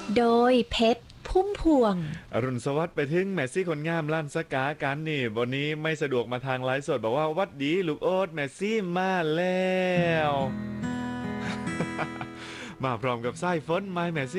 โดยเพชรพุ่มพวงอรุณสวัสดิ์ไปถึงแมซี่คนงามล้านสกากันนี่วันนี้ไม่สะดวกมาทางไลฟ์สดบอกว่าวัดดีลูกโอ๊ตแมซี่มาแล้ว มาพร้อมกับไส้ฝนไม้แมซี่